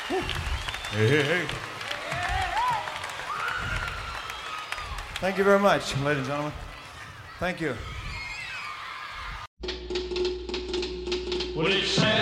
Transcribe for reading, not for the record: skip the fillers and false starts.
Hey, hey, hey. Thank you very much, ladies and gentlemen. Thank you. Well, it's sad.